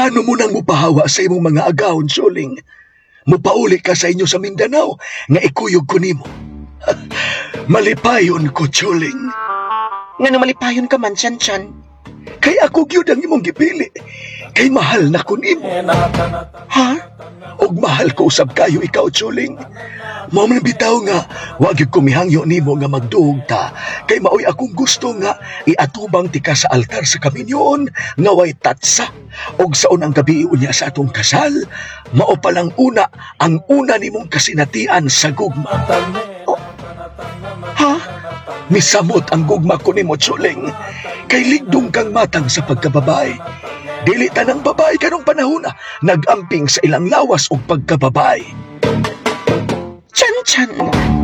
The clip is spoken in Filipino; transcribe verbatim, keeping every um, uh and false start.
Ano mo nang mupahawa sa imong mga agawon, Chuling? Mupauli ka sa inyo sa Mindanao, nga ikuyog ko nimo. Malipayon ko, Chuling. Nga malipayon ka man, Chan-Chan. Kay ako gyud ang imong gipili. Kay mahal na ko nimo. Ha? Og mahal ko usab kayo ikaw, Chuling. Mao man bitaw nga, wa gyud ko mihangyo nimo nga magduog ta. Kay maoy akong gusto nga iatubang ti ka sa altar sa kaminyoon nga way tatsa. Og saon ang gabi unya sa atong kasal, mao pa lang una ang una nimong kasinatian sa gugma. Oh. Ha? Misamot ang gugma ko nimo, Chuling. Kay ligdong kang matang sa pagkababae. Dili tanang babae kanong panahon na nagamping sa ilang lawas og pagkababae. Chan-Chan.